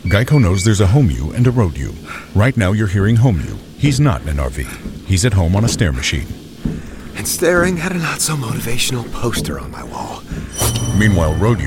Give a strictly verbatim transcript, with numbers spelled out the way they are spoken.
Geico knows there's a home you and a road you. Right now you're hearing home you. He's not in an R V. He's at home on a stair machine. And staring at a not-so-motivational poster on my wall. Meanwhile, road you